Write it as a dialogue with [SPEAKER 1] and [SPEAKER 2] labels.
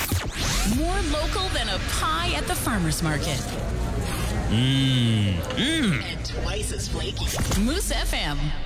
[SPEAKER 1] More local than a pie at the farmer's market.
[SPEAKER 2] Mmm.
[SPEAKER 1] And twice as flaky. Moose FM.